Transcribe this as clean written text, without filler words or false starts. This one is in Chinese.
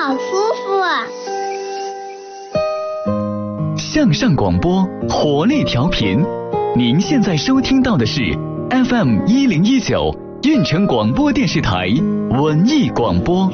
好舒服啊。 向上广播，活力调频。您现在收听到的是 FM 1019运城广播电视台文艺广播。